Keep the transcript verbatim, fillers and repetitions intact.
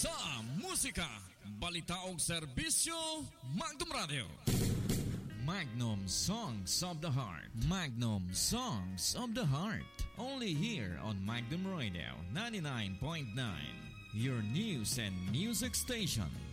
sa musika, balita ug serbisyo, Magnum Radio. Magnum Songs of the Heart. Magnum Songs of the Heart. Only here on Magnum Radio ninety-nine point nine. Your news and music station.